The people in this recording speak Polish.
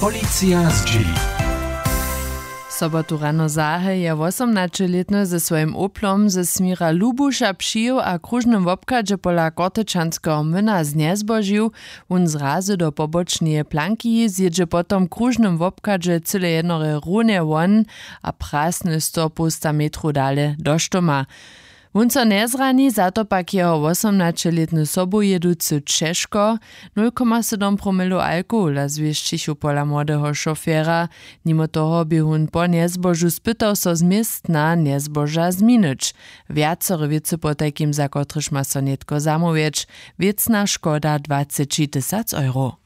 Policja z dzieli. Sobotu rano zahe je 18-letny ze swoim oplom ze smira Lubusza přijel a kružnym wobkadźe pola Kortyczanskeho młyna zniezbožił. On zrazy do pobočneje planki zjedzie potom kružnym wobkadźe cyle jednore runie won a prasny 100 metru dale do štoma. On so nezrani, za to pak jeho 18-letny sobojedúcy Češko 0,7 promilo alkohola zwieszczył pola młodego szofera. Mimo toho by on po niezbožu spytał so z miest na niezboža zminyć. Viacore wiece po takim, za kotryż ma so netko zamówieć. Wiecna szkoda 20 000 euro.